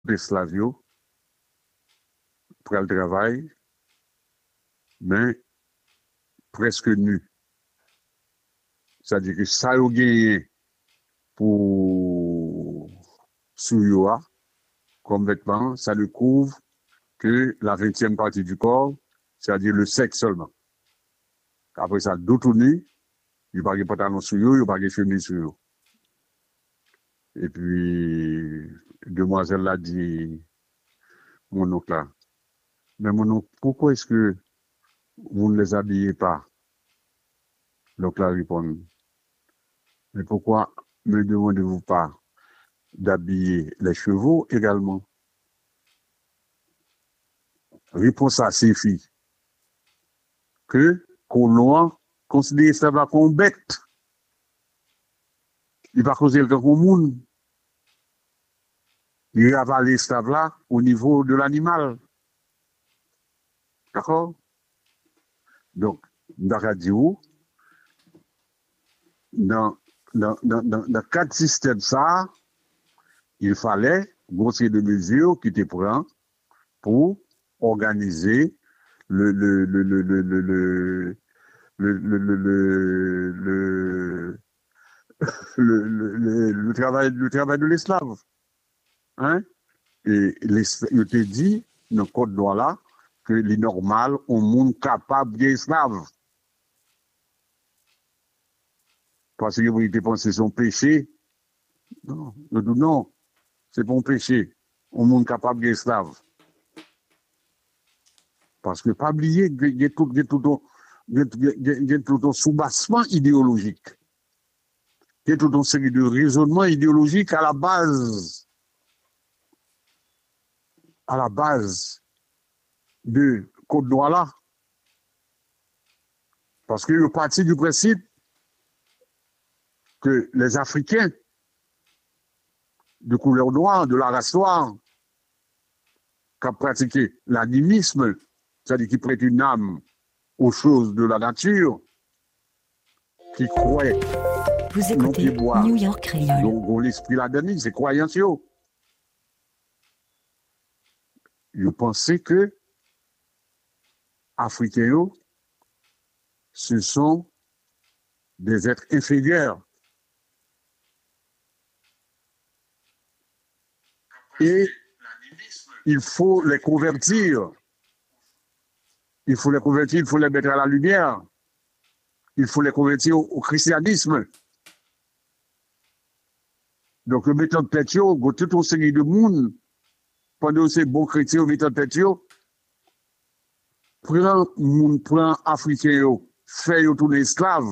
esclaves pour le travail, mais presque nu. C'est-à-dire que ça a gagné pour Souyoa comme vêtement, ça ne couvre que la 20e partie du corps, c'est-à-dire le sexe seulement. Après ça, d'autres nus, il n'y a pas de pantalon sur eux, il n'y a pas de chemise sur eux. Et puis, demoiselle l'a dit, mon oncle là, mais mon oncle, pourquoi est-ce que vous ne les habillez pas? L'oncle a répondu, mais pourquoi ne demandez-vous pas d'habiller les chevaux également? Réponse à ces filles que qu'on considère ça comme bête. Il va causer le temps comme monde. Il va avaler ça là au niveau de l'animal. D'accord? Donc, dans la radio, dans quatre systèmes ça, il fallait grossier de mesures qui te prend pour organiser le le le le le le le le le le le le travail de l'esclave, hein? Et je te dit dans le code droit là que les normal on monde capable d'esclave parce que vous avez pensé son péché. Non, non, c'est pas un péché. On monde capable d'esclave. Parce que pas oublier qu'il y a tout un soubassement idéologique. Il y a toute une série de raisonnements idéologiques à la base de Côte Noire là. Parce que le parti du principe que les Africains de couleur noire, de la race noire, qui ont pratiqué l'animisme, c'est-à-dire qui prêtent une âme aux choses de la nature, qui croient vous écoutez New York Creole. Donc, l'esprit là-dedans, c'est croyance. Je pensais que Africains, ce sont des êtres inférieurs. Et il faut les convertir. Il faut les convertir, il faut les mettre à la lumière. Il faut les convertir au christianisme. Donc, le mettant de tête, tout une série de monde, pendant ces bons chrétiens, mettant de tête, prend Africain, fait tourner esclave.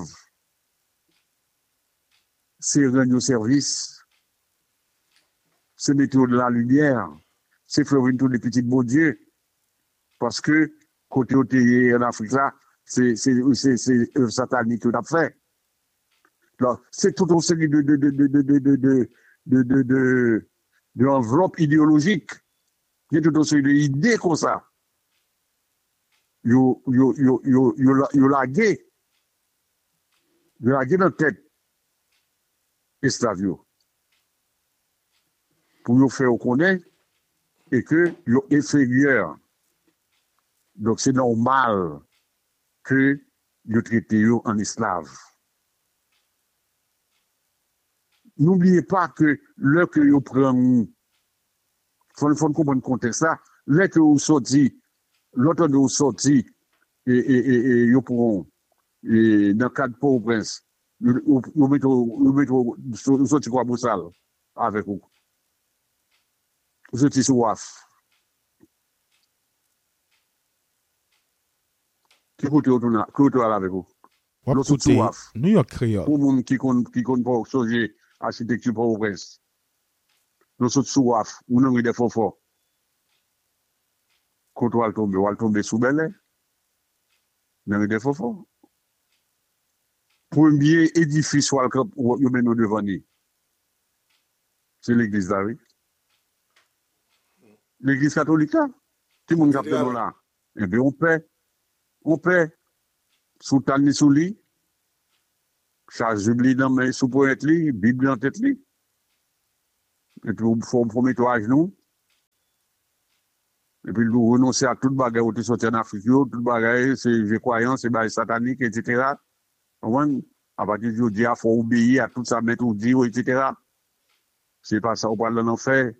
C'est rendre service. C'est mettre de la lumière. C'est faire une tour des petits beaux dieux. Parce que, côté en Afrique là, c'est satanique tout à fait. C'est toute une série de enveloppes idéologiques. Il y a toute une série d'idées comme ça. Yo lagué dans la tête esclave pour nous faire connaître et que yo inférieur. Donc c'est normal que yo traite yo en esclave. N'oubliez pas que là que yo prend faut comprendre le contexte là, là que vous sorti l'autre de vous sorti et yo pourront et dans le cadre de Port-au-Prince, vous mettez sorti quoi Boussal avec vous. Vous sorti sur WAF. Qui côté avec vous? New York Creole. Pour les gens qui connaissent pas changer l'architecture Port-au-Prince. Nous sommes sur WAF, nous avons des faux. Quand on va tomber sous Belay, nous avons des faux. Premier édifice où nous menons devant nous, c'est l'église d'Ari. L'église catholique, tout le monde a fait là. Eh bien, on paie, sous Tani sous lit, charge Bible dans main sous poète lit, Bible en tête lit. Et puis, on faut mettre à genoux, Et puis, nous renoncer à toute bagaille où tu sorti en Afrique, toute bagaille, c'est des croyances, c'est bagaille satanique, etc. À partir du jour, il faut obéir à tout ça, mettre au Dieu, etc. C'est pas ça, on parle de l'enfer.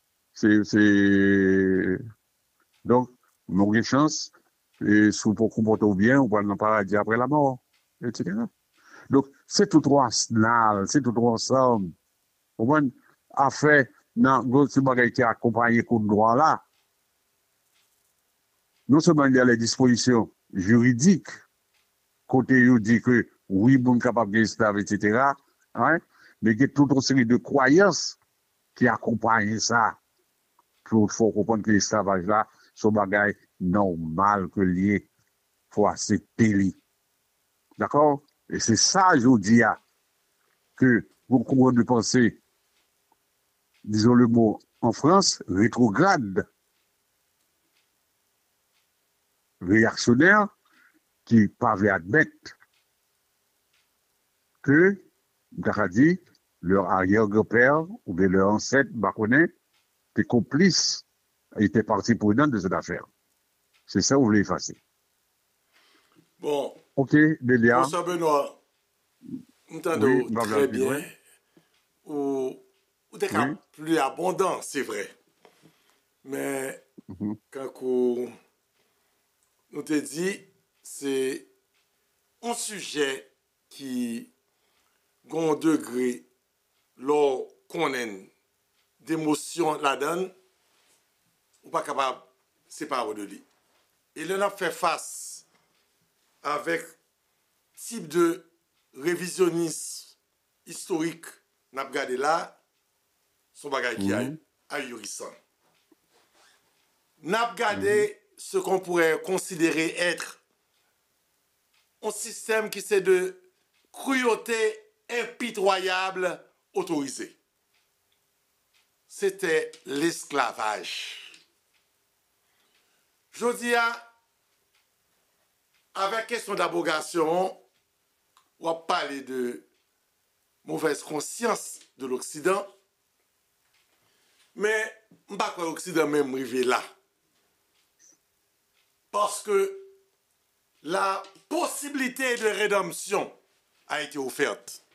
Donc, nous avons une chance, et si vous comportez bien, on parle dans le paradis après la mort, etc. Donc, c'est tout droit, c'est tout droit ensemble. Vous comprenez? Affaire, non, c'est bagaille qui accompagne le droit là. Non seulement il y a les dispositions juridiques, côté où dit que oui, bon capable d'esclave, etc. Hein, mais il y a toute une série de croyances qui accompagnent ça. Il faut comprendre que l'esclavage là, c'est un bagage normal que lié. Il faut accepter. D'accord? Et c'est ça, je dis, que vous comprenez de penser, disons le mot en France, rétrograde, réactionnaire, qui peuvent admettre que, dit, leur arrière-grand-père ou bien leur ancêtre, Baconnet, étaient complices, étaient partie prenante de cette affaire. C'est ça que vous voulez effacer. Bon. Ok, Delia. Bonsoir Benoît. M'entendez très bien. Ou t'es plus abondant, c'est vrai. Mais quand nous te dit, c'est un sujet qui a un degré lors qu'on a d'émotion là-dedans, ou pas capable de séparer de lui. Et là, on a fait face avec type de révisionnisme historique n'a regardé là son bagage qui est ahurissant. N'a regardé ce qu'on pourrait considérer être un système qui c'est de cruauté impitoyable autorisée. C'était l'esclavage. Je dis avec question d'abrogation, on va parler de mauvaise conscience de l'Occident, mais je ne sais pas que l'Occident même arrivé là. Parce que la possibilité de rédemption a été offerte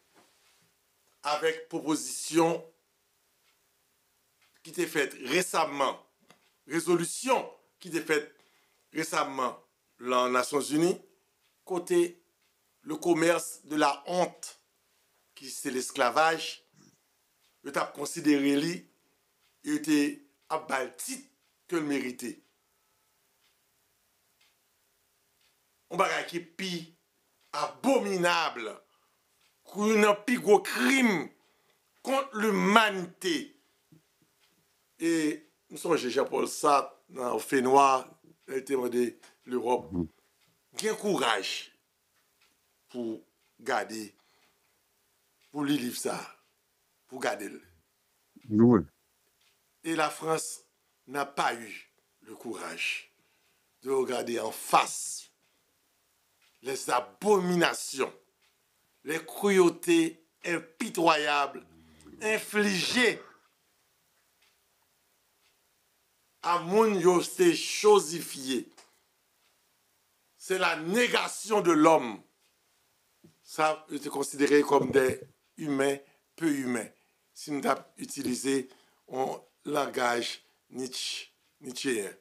avec proposition qui était faite récemment, résolution qui était faite récemment dans les Nations Unies, côté le commerce de la honte, qui c'est l'esclavage, il a considéré lui, il était à baltique que le mérité. On bagage qui est pire abominable, un plus gros crime contre l'humanité. Et nous sommes chez Jean-Paul Sartre, dans le fait noir, il a demandé l'Europe. Gain courage pour garder, pour lui livre ça, pour garder le. Oui. Et la France n'a pas eu le courage de regarder en face les abominations, les cruautés impitoyables infligées à moun yo c'est chosifié. C'est la négation de l'homme. Ça était considéré comme des humains peu humains. Si nous avons utilisé un langage nietzschéen.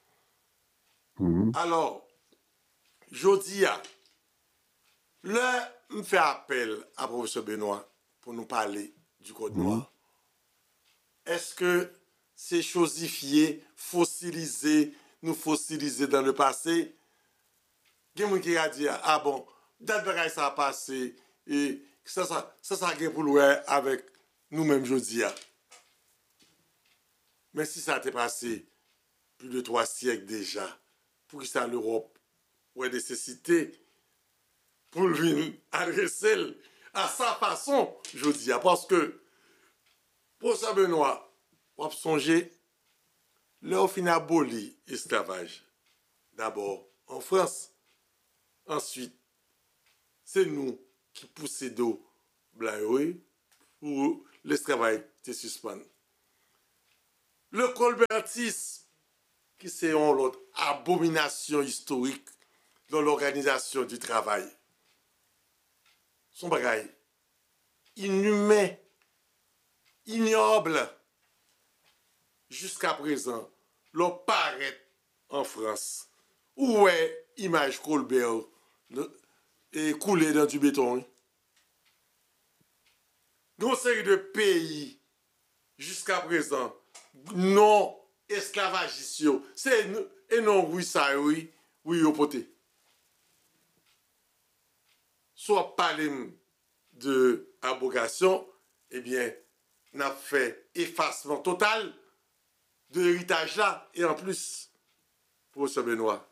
Alors, je dis, là, je fais appel à professeur Benoît pour nous parler du Code noir. Est-ce que c'est chosifié, fossilisé, nous fossiliser dans le passé? Il y a quelqu'un qui a dit, ah bon, date bagaille ça a passé, et ça a pour le avec nous-mêmes aujourd'hui. Mais si ça a passé plus de 3 siècles déjà, pour que ça l'Europe ait nécessité pour lui adresser à sa façon, je dis, parce que pour ça, Benoît, on va songer, là, on finit aboli l'esclavage. D'abord en France, ensuite, c'est nous qui possédons blanc pour l'esclavage se suspendre. Le colbertisme qui c'est l'autre abomination historique dans l'organisation du travail. Son bagage inhumain, ignoble, jusqu'à présent, l'on paraît en France. Où est image Colbert et coulée dans du béton? Dans une série de pays, jusqu'à présent, non esclavagistes, c'est et non oui ça oui au poté. Soit parler de abrogation, eh bien, n'a fait effacement total de l'héritage là, et en plus, professeur Benoît,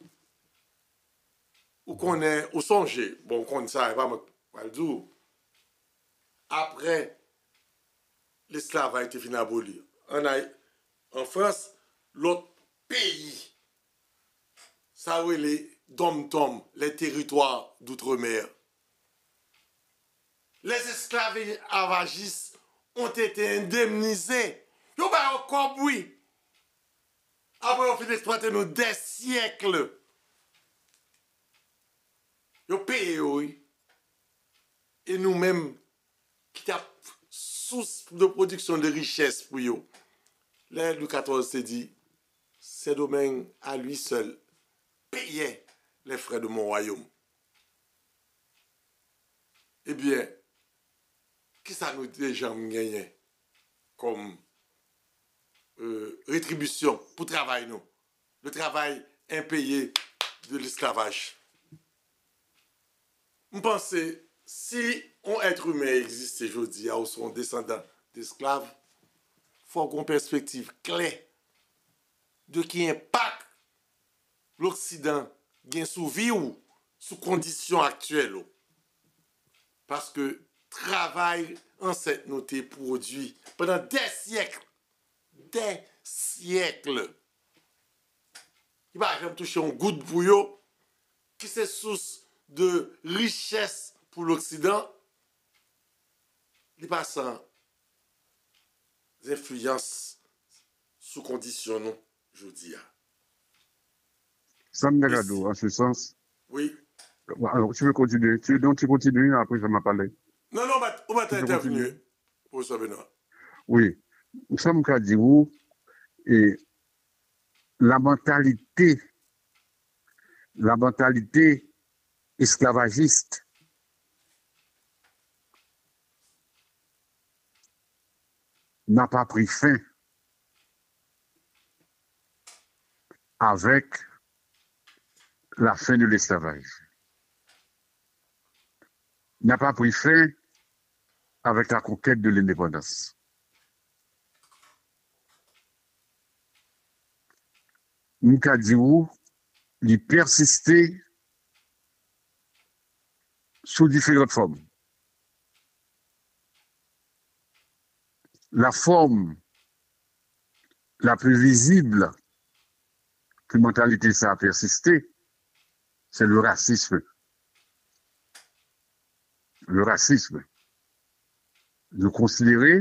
ou qu'on est, ou songer, bon, qu'on ça, pas mal dire, après, l'esclavage a été fini aboli. En France, l'autre pays, ça oui, les dom-tom, les territoires d'outre-mer. Les esclavagistes ont été indemnisés. Ils ont encore oui. Après, on fait d'exploiter nous des siècles. Ils ont payé, oui. Et nous-mêmes, qui avons source de production de richesse pour eux. Là, Louis XIV s'est dit, ce domaine à lui seul payait les frais de mon royaume. Eh bien, qui ça nous déjà gagné comme rétribution pour travail, nous? Le travail impayé de l'esclavage. Je pense, si un être humain existe aujourd'hui, ou son descendant d'esclaves, il faut qu'on ait une perspective claire de qui impact l'Occident gagne sous vie ou sous conditions actuelles. Parce que travail ancêtre noté produit pendant des siècles. Des siècles. Il va jamais toucher un goût de bouillon qui c'est source de richesse pour l'Occident. Il passe en influence sous condition, non, je dis. Ça me regarde en ce sens. Oui. Alors, tu veux continuer? Donc, tu continues, après, ça m'a parlé. Non, on va intervenir, professeur Benoît. Oui. Ça me dit où, et la mentalité esclavagiste n'a pas pris fin avec la fin de l'esclavage. N'a pas pris fin avec la conquête de l'indépendance. Nkadiou, il persistait sous différentes formes. La forme la plus visible que mentalité ça a persisté, c'est le racisme. Le racisme. Nous considérer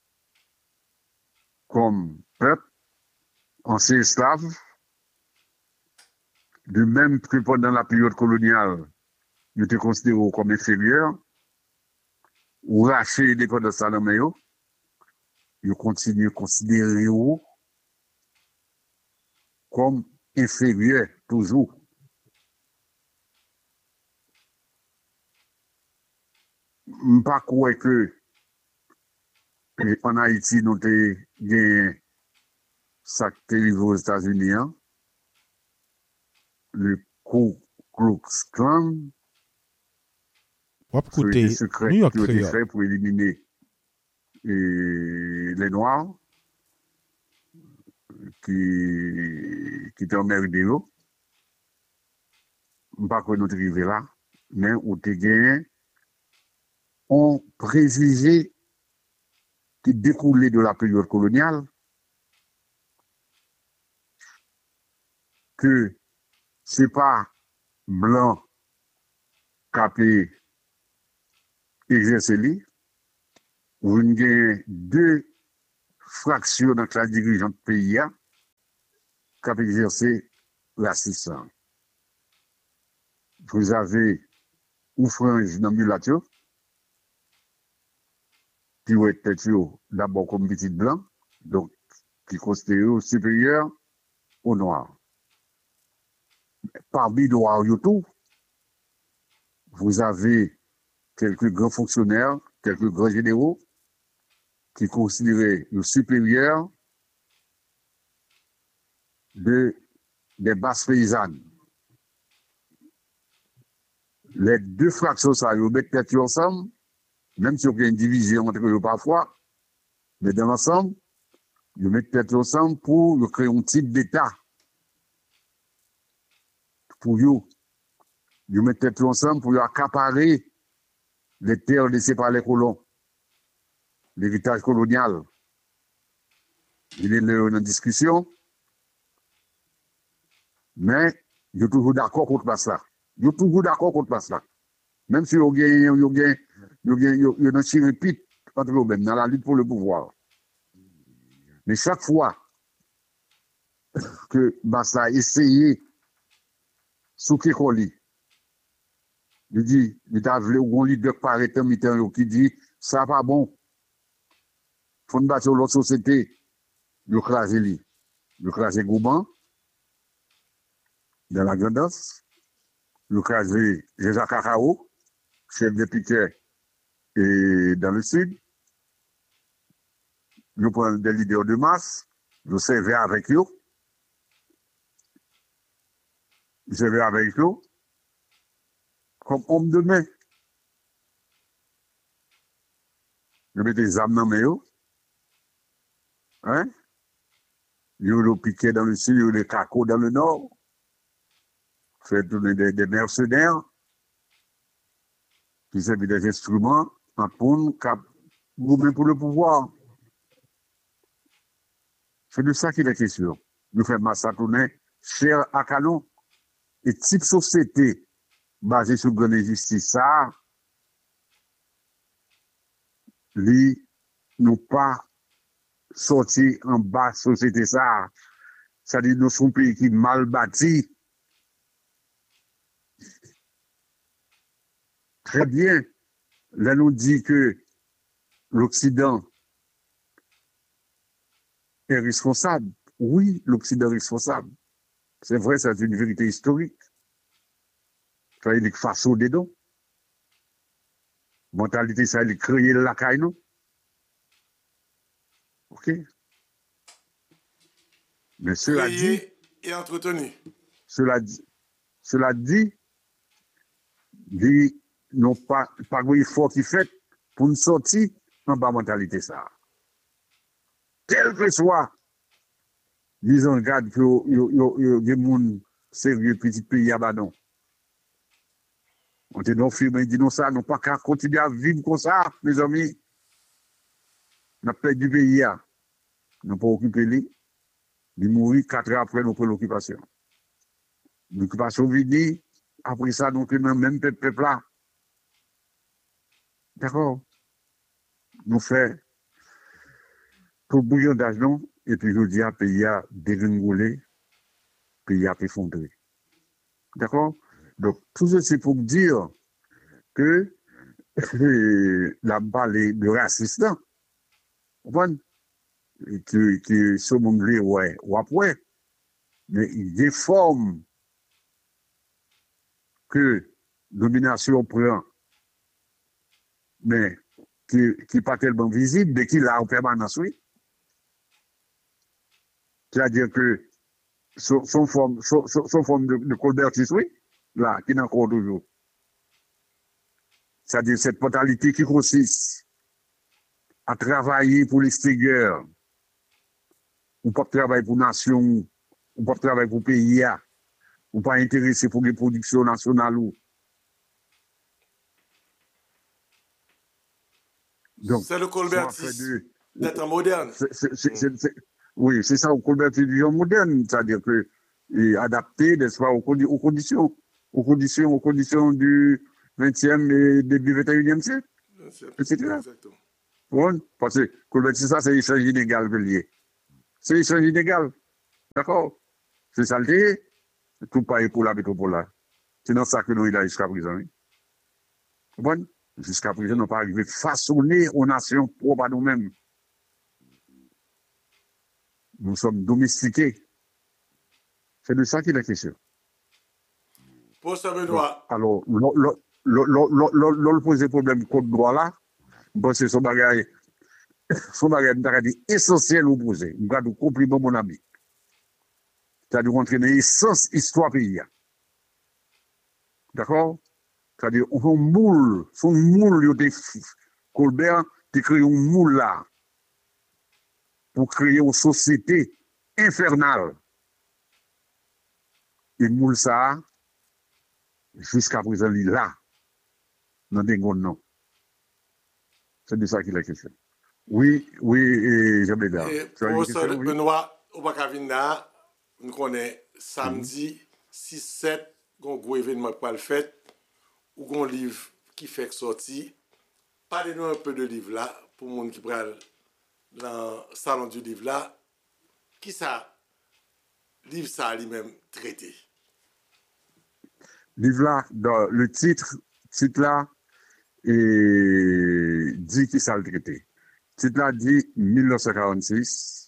comme peuple ancien esclave, de même que pendant la période coloniale, nous étions considérés comme inférieurs, ou racheter l'indépendance à l'homme, nous continuons à considérer comme inférieurs, toujours. Je ne pas croire que en Haïti, nous avons gagné ça qui arrive aux États-Unis, le Ku Klux Klan, New York qui a été fait pour éliminer les Noirs qui étaient emmerdés. Je ne pas que nous arrivons là, mais où tu gagné un préjugé qui découlait de la période coloniale que ce n'est pas blanc qui a exercé, vous avez deux fractions dans la classe dirigeante du pays qui a exercé racisme. Vous avez ou frange dans mulatio, qui ont été d'abord comme petit blanc, donc qui considèrent supérieur aux noirs. Parmi noirs, vous avez quelques grands fonctionnaires, quelques grands généraux qui considéraient le supérieur des basses paysannes. Les deux fractions, ça, ils mettent tête ensemble, même si il y a une division entre eux parfois, mais dans l'ensemble, ils mettent tête ensemble pour créer un type d'État. Pour eux, ils mettent tête ensemble pour accaparer les terres laissées par les colons, l'héritage colonial. Il est là en discussion, mais ils sont toujours d'accord contre ça. Ils sont toujours d'accord contre ça. Même si ils ont tiré pit entre eux-mêmes dans la lutte pour le pouvoir. Mais chaque fois que Bassa a essayé sous Kekoli, il dit, il a voulu un leader par état qui dit, ça pas bon. Il faut battre l'autre société. Il a crasé lui. Il a crasé Gouban dans la Grandance. Il a crasé Jacques Carao, chef de piquet et dans le sud. Il prend des leaders de masse. Il servait avec eux. Il servait avec eux comme homme de main. Il met des âmes dans mes hein? Il y a le piquet dans le sud, il y a les cacos dans le nord. Fait tourner des mercenaires qui servent des instruments en pour pour le pouvoir. C'est de ça qu'il est question. Nous faisons massacrer cher à canon. Et type société basée sur la justice, ça, lui, nous pas sorti en bas société, ça. Ça dit, nous sommes un pays qui est mal bâti. Très bien. Là, nous dit que l'Occident est responsable. Oui, l'Occident est responsable. C'est vrai, c'est une vérité historique. Ça veut dire que face au dedans. Mentalité, ça veut dire créer la caille, non? OK? Mais cela dit. Et entretenu. Cela dit, non pas un effort qui fait pour nous sortir en bas mentalité, ça. Quel que soit, disons, regarde que y a des gens sérieux, petit pays, ah bah non. On te non firme, dit non ça, non pas qu'à continuer à vivre comme ça, mes amis. On a perdu du pays, nous pas occupé lui. Il mourit 4 ans après nos préoccupations. L'occupation vient, après ça, donc, dans le même peuple là. D'accord? Nous faisons tout bouillon d'argent, et puis je dis à pays à dégringoler, pays à effondrer. D'accord? Donc, tout ça, c'est pour dire que la balle de raciste, vous comprenez? Que ce monde-là, ouais, ou après, mais il déforme que domination prend, mais qui n'est pas tellement visible, mais qui l'a en permanence, oui. C'est-à-dire que son forme de Colbertis, oui, là, qui n'a encore toujours. C'est-à-dire cette mentalité qui consiste à travailler pour l'extérieur, ou pas travailler pour nation, ou pas travailler pour pays, ou pas intéressé pour les productions nationales. C'est le Colbertis d'être moderne. Oui, c'est ça, au Colbertis du genre moderne, c'est-à-dire que adapté, n'est-ce pas, aux conditions du 20e et début 21e siècle. Etc. Bon, parce que Colbertis, ça, c'est l'échange inégal que lié. C'est l'échange inégal. D'accord? C'est ça le tout pareil pour la métropole là. C'est dans ça que nous, il a jusqu'à présent. Bon, jusqu'à présent, nous n'avons pas arrivé à façonner aux nations propres à nous-mêmes. Nous sommes domestiqués. C'est de ça qu'il est question. Pour ça, Benoît. Alors, l'on pose des problèmes contre droit là, bon, c'est son bagage essentiel au poser. Nous avons compris, mon ami. C'est-à-dire rentrer dans l'essence histoire pays. D'accord? C'est-à-dire, son moule, Colbert, qui crée un moule là, pour créer une société infernale. Et moule ça, jusqu'à présent, il est là, dans des grands noms. C'est de ça qu'il est question. Oui, j'aimerais bien. Pour ça, Benoît, au Bakavina, nous connaissons samedi 6-7, un gros événement pour le fait, ou un livre qui fait sortir. Parlez-nous un peu de livre là, pour les gens qui prennent dans le salon du livre là. Qui ça, livre ça lui-même traité? Livre là, dans le titre là, dit qui ça le traité. Le titre là dit 1946,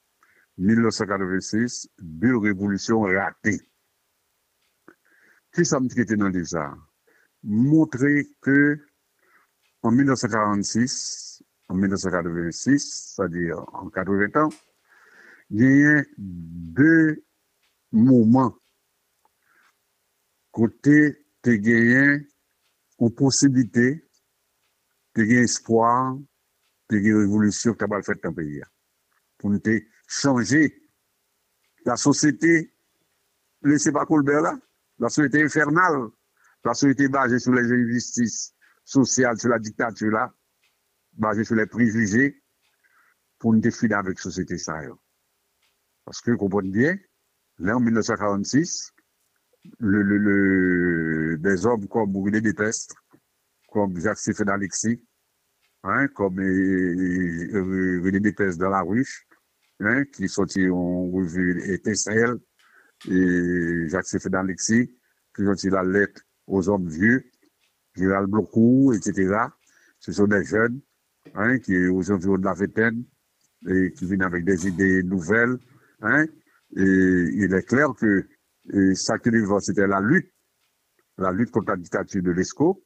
1986, deux révolutions ratées. Qui ça me traité dans le livre ça? Montrer que en 1946, en 1986, c'est-à-dire en 80 ans, il y a deux moments côté te gagné une possibilité, te gagné espoir, te gagné révolution qui va faire dans le pays. Pour nous changer la société, laissez pas Colbert là, la société infernale, la société basée sur les injustices sociales, sur la dictature là, basée sur les préjugés, pour nous finir avec la société ça. Parce que, vous comprenez bien, là en 1946, des hommes comme René Despestre, comme Jacques-Stéphane Alexis, comme René Despestre dans la ruche, qui sortit en revue Étincelle, et Jacques-Stéphane Alexis, qui sortit la lettre aux hommes vieux, Gérald Blocou, etc. Ce sont des jeunes qui aux environs de la vingtaine et qui viennent avec des idées nouvelles. Et il est clair que ça qui lui c'était la lutte contre la dictature de l'ESCO.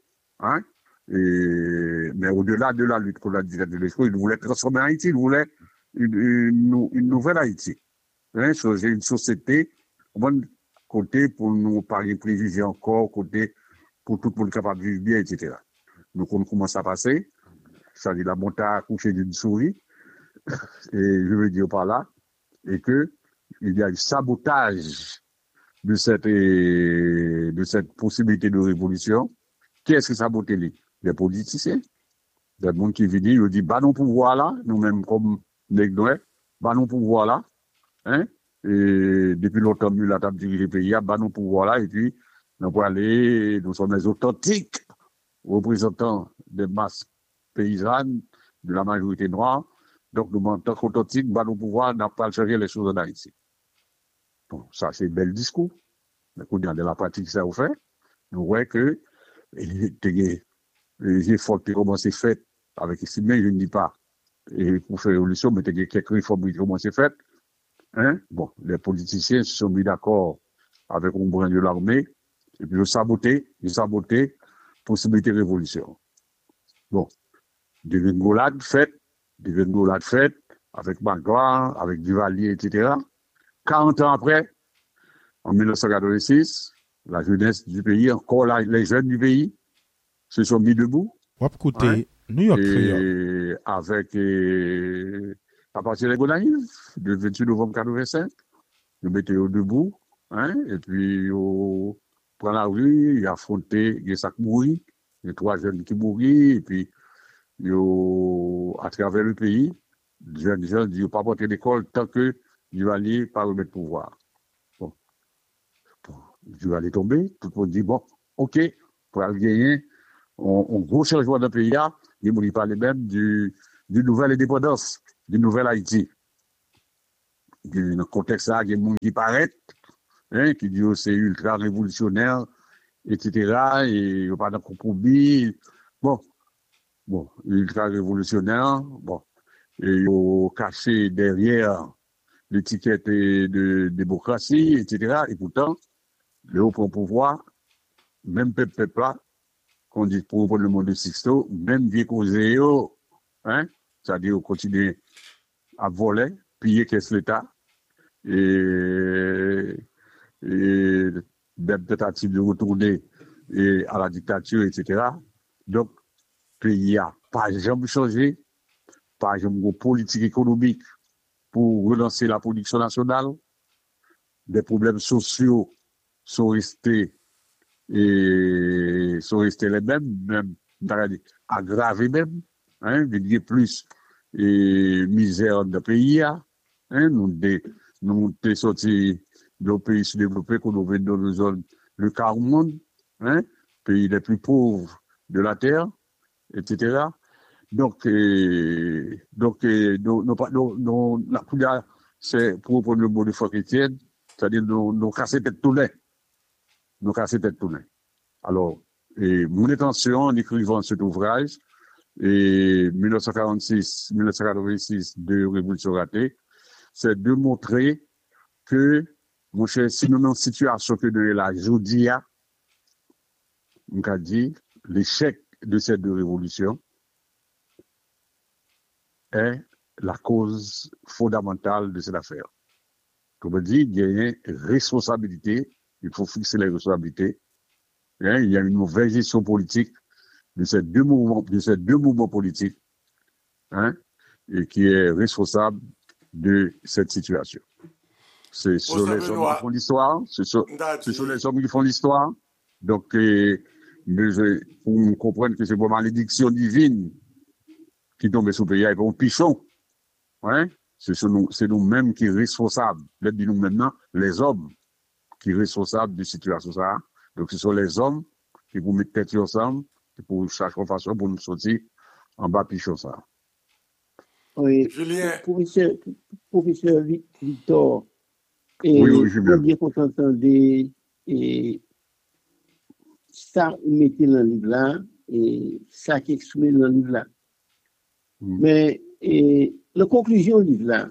Mais au-delà de la lutte contre la dictature de l'ESCO, il voulait transformer Haïti, il voulait une nouvelle Haïti. Changer une société, côté pour nous parler préjugés encore, côté pour tout le monde capable de vivre bien, etc. Donc on commence à passer, ça dit la montée à coucher d'une souris, et je veux dire par là, et que il y a un sabotage de cette possibilité de révolution. Qui est-ce qui sabote les politiciens? Des gens qui viennent, ils disent, bah non pouvoir là, nous-mêmes comme les Gnois, bah non pouvoir là, et depuis longtemps, nous la table diriger le pays, bah non pouvoir là, et puis, nous pouvons aller, nous sommes les authentiques représentants des masses paysannes, de la majorité noire, donc nous, en tant qu'authentiques, bah non pouvoir, n'a pas changer les choses en Haïti. Bon, ça, c'est un bel discours. Mais quand on est dans la pratique, ça, on fait. Nous voyons que les efforts qui commencent à faire avec ici, mais je ne dis pas, et pour faire révolution, mais il y a quelques réformes qui commencent à faire. Bon, les politiciens se sont mis d'accord avec un brin de l'armée, et puis ils ont saboté, possibilité de révolution. Bon, des vingolades faites, avec Magloire, avec Duvalier, etc. 40 ans après, en 1986, la jeunesse du pays, encore les jeunes du pays, se sont mis debout. New York et avec, à partir des Gonaïves, le 28 novembre 1985, ils mettaient debout, et puis ils prennent la rue, ils affrontaient les sacs mouris, les 3 jeunes qui mourraient, et puis à travers le pays, les jeunes disent, pas porter l'école tant que Duvalier pas remettre pouvoir. Bon. Duvalier tomber, tout le monde dit, bon, ok, pour gagner, on gros changement d'un pays, il ne parle même d'une nouvelle indépendance, d'une nouvelle Haïti. Dans le contexte là, il y a des gens qui paraissent, hein, qui dit que c'est ultra révolutionnaire, etc. Et il n'y a pas de compromis. Bon, ultra révolutionnaire, bon. Et ils ont caché derrière l'étiquette de démocratie, etc. Et pourtant, le haut pouvoir, même peuple là, qu'on dit pour le monde de Sixto, même vieux causé, hein, c'est-à-dire qu'on continue à voler, piller qu'est-ce l'État, et des tentatives de retourner à la dictature, etc. Donc, le pays n'a pas jamais changé, pas jamais de politique économique pour relancer la production nationale. Des problèmes sociaux sont restés les mêmes aggravés même, hein, il y a plus et misère dans le pays. Hein, nous sommes sortis de pays sous-développés qu'on ouvre dans la zone, le quart monde, hein, pays les plus pauvres de la terre, etc. Donc, la première, c'est pour reprendre le mot de foi chrétienne, c'est-à-dire nous casser tête tout lait. Nous casser tête tout lait. Alors, mon intention en écrivant cet ouvrage, et 1946-1986 de Révolution ratée, c'est de montrer que, mon cher, si nous sommes dans une situation que de la Joudia, on a dit, l'échec de ces deux révolutions est la cause fondamentale de cette affaire. Comme on dit, il y a une responsabilité, il faut fixer les responsabilités. Hein, il y a une mauvaise gestion politique de ces deux mouvements politiques, hein, et qui est responsable de cette situation. C'est sur les hommes qui font l'histoire, c'est sur les hommes qui font l'histoire. Donc, pour comprendre que c'est pour malédiction divine qui tombe sur le pays, et pour un pichon, hein, c'est nous-mêmes qui sommes responsables. Là, dit nous maintenant, les hommes qui sont responsables de la situation. Ça. Donc, ce sont les hommes qui vont mettre tête ensemble pour chercher une façon pour nous sortir en bas pichon ça. Oui, Julien. Professeur Victor, oui, Julien. Bien qu'on s'entendait, et ça, vous mettez dans le livre là, et ça qui est exprimé dans le livre là. Mais la conclusion du livre là,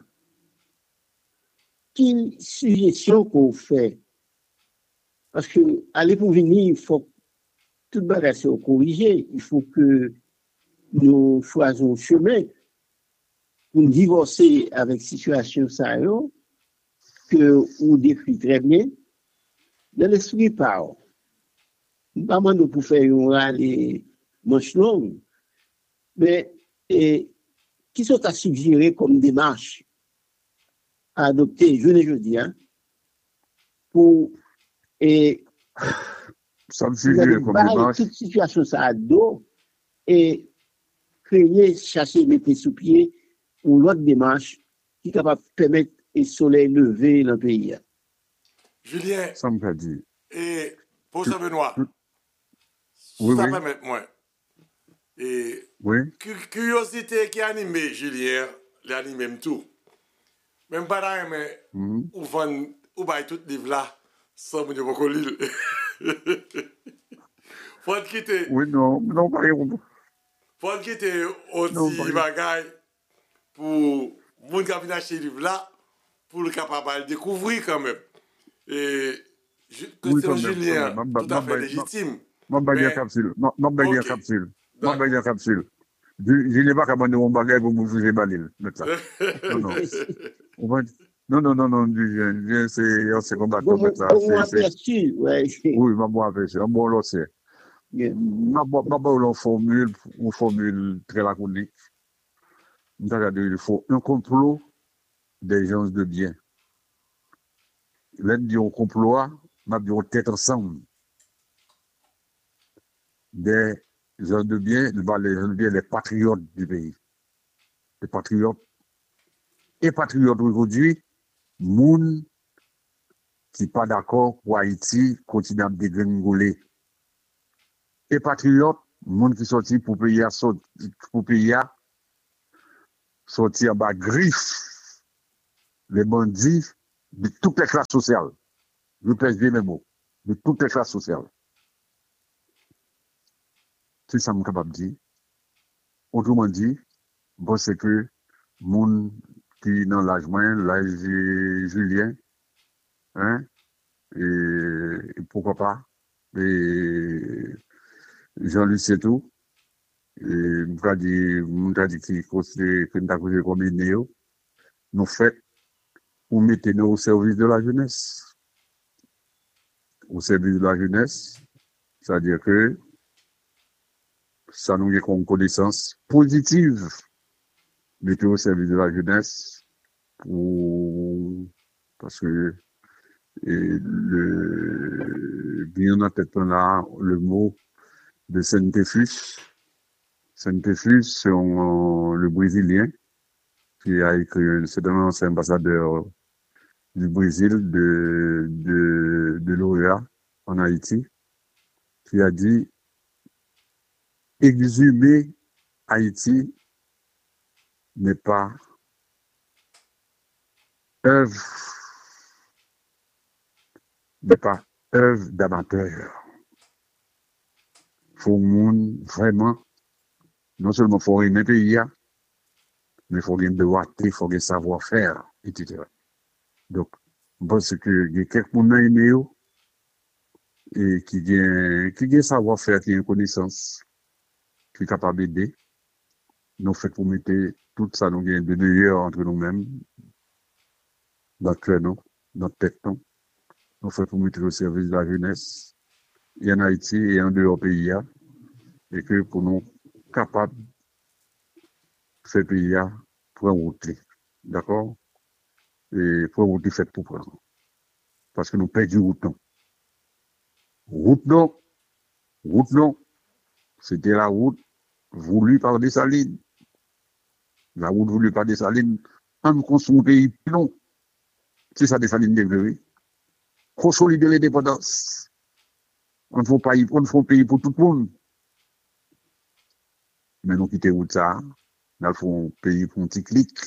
quelle suggestion qu'on fait? Parce que aller pour venir, il faut que tout le bagage soit corrigé. Il faut que nous choisissons un chemin pour nous divorcer avec la situation ça, que vous décrit très bien. Dans l'esprit par pas mal pour faire un rallye manche longue, mais qui sont à suggérer comme démarche à adopter, je ne dis, hein, pour ça me suggère comme démarche. Toute situation ça a dos et créer, chasser, mettre sous pied ou l'autre démarche qui est capable de permettre le soleil lever dans le pays. Julien. Ça me fait dire. Et pour ça, Benoît. Oui, ça oui. permet moi. Et oui. Curiosité qui anime Julien, l'anime même tout. Même pas là, mais ou vend ou bail tout livre là sans me dire qu'on lit. Faut quitter. Oui, non, pas rien. Faut quitter aussi bagaille pour moun qui vient acheter livre là pour le capable de découvrir quand même. Et Christian Julien, tout à fait légitime. Je vais capsule. Je n'ai pas qu'à demander mon bagage pour me juger Balil. Non, c'est combattre comme ça. Oui, ma bonne aperçu. Un bon lossier. Ma bonne formule très laconique. Il faut un complot des gens de bien. L'un dit on complot, m'a dit on tête ensemble. Des gens de bien, les patriotes du pays. Les patriotes. Et patriotes aujourd'hui, moun qui pas d'accord pour Haïti continue à dégringoler. Et patriotes, moun qui sorti pour payer sortir en bas griffe les bandits de toutes les classes sociales. je pèse bien mes mots, de toutes les classes sociales. C'est ça que je suis capable de dire. Autrement dit, bon, c'est que monde qui dans l'âge moyen, l'âge Julien, hein, et pourquoi pas, et Jean-Luc tout, et m'ta dit qui que nous avons comme néo, nous fait pour mettre nous au service de la jeunesse. Au service de la jeunesse, c'est-à-dire que ça nous est comme connaissance positive, mettre au service de la jeunesse, parce que bien en tête là le mot de Saint-Efus. Saint-Efus, c'est le Brésilien qui a écrit, c'est un ancien ambassadeur du Brésil de l'OEA en Haïti, qui a dit exhumer Haïti n'est pas œuvre d'amateur. Faut monde vraiment, non seulement faut aimer pays, mais faut gagner de il faut gagner savoir-faire, etc. Donc, parce que il y a quelques monde aimé et qui gagne savoir-faire, qui a une connaissance, qui est capable d'aider. Nous fait pour mettre tout ça, nous gagne de meilleur entre nous-mêmes, dans notre cœur, dans notre tête, nous fait pour mettre au service de la jeunesse, et en Haïti et en dehors pays, et que pour nous capables de faire pays pour un route, d'accord? Et pour un route fait pour prendre. Parce que nous perdons route non. Route non, c'était la route voulue par Dessalines. La route voulue par Dessalines, on construit un pays plus long. C'est ça Dessalines développé. Consolider l'indépendance. On ne fait pas un pays pour tout le monde. Mais nous quittons route ça, nous faisons un pays pour un petit clic.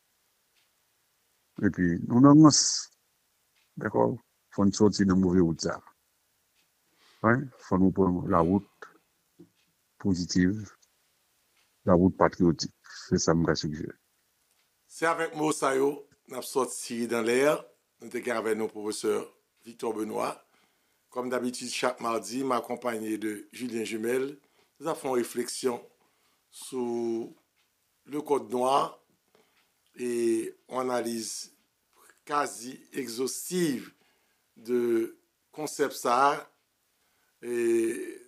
Et puis, nous avons, d'accord? Il faut nous sortir de la mauvaise route ça. Ouais? Il faut nous prendre la route positive, la route patriotique. C'est ça que je me suggère. C'est avec moi, Sayo, nous avons sorti dans l'air. Nous sommes avec nos professeurs Victor Benoît. Comme d'habitude, chaque mardi, m'accompagné de Julien Jumel, nous avons une réflexion sur le code noir et une analyse quasi exhaustive de concept ça. Et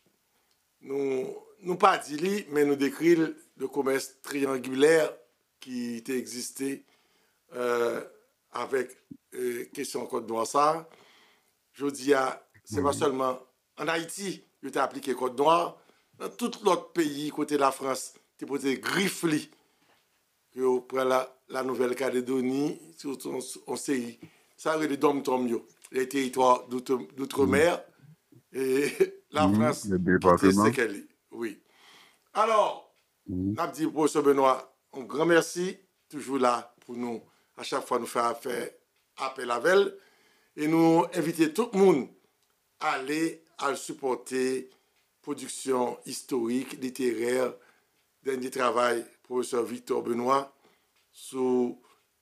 nous pas dit, mais nous décrit le commerce triangulaire qui était existé avec question code noir ça. Je dis c'est pas seulement en Haïti que tu as appliqué code noir, dans tout l'autre pays côté de la France, tu peux te griffler que prend la Nouvelle-Calédonie, surtout on sait ça les dom-tom les territoires d'outre-mer et la France qui était oui. Alors, n'a dit professeur Benoît, un grand merci, toujours là pour nous à chaque fois nous faire appel à elle et nous inviter tout le monde à aller à supporter production historique, littéraire, dernier travail professeur Victor Benoît sur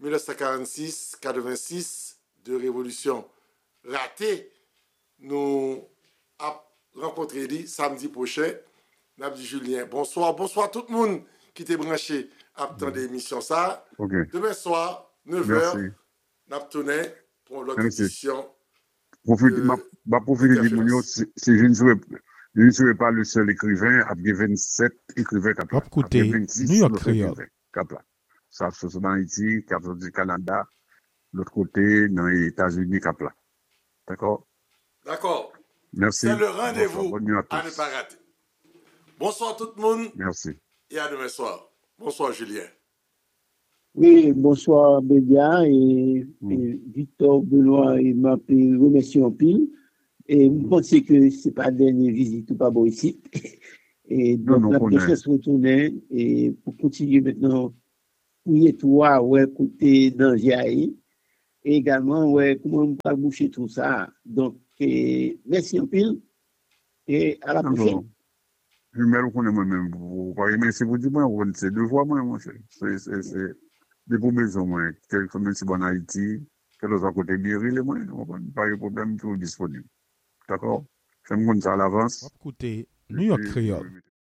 1946-86 de révolution ratée. Nous avons rencontré lui samedi prochain. Nous avons dit Julien, bonsoir tout le monde qui était branché à attendre l'émission ça. Okay. Demain soir, 9h, nous avons tourné pour l'autre édition. Profitez de si je ne serai pas le seul écrivain, après 27 écrivains qui après 26 New York Créole. Ça se passe en Haïti, au Canada, l'autre côté, dans les États-Unis, Capla. D'accord? D'accord. Merci. C'est le rendez-vous à ne pas rater. Bonsoir tout le monde. Merci. Et à demain soir. Bonsoir Julien. Oui, bonsoir Bédia et Victor Benoît et m'a remercié en pile. Et je pense que ce n'est pas la dernière visite ou pas bon ici. Et donc, la prochaine se retourner et pour continuer maintenant, pour y être, ouais, côté dans Jaï. Et également, ouais, comment on va boucher tout ça. Donc, merci un peu et à la prochaine. Je me reconnais moi-même. Vous voyez, merci pour dire, moi, c'est 2 fois, moi, c'est des pour maison, moi. Quelques merci en Haïti, quelques à côté de Biril, moi, pas de problème, tout disponible. D'accord? Je me compte ça à l'avance. Écoutez, New York Creole.